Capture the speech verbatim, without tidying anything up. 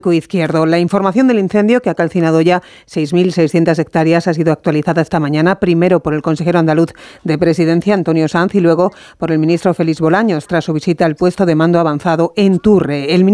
Izquierdo. La información del incendio, que ha calcinado ya seis mil seiscientas hectáreas, ha sido actualizada esta mañana, primero por el consejero andaluz de Presidencia, Antonio Sanz, y luego por el ministro Félix Bolaños, tras su visita al puesto de mando avanzado en Turre. El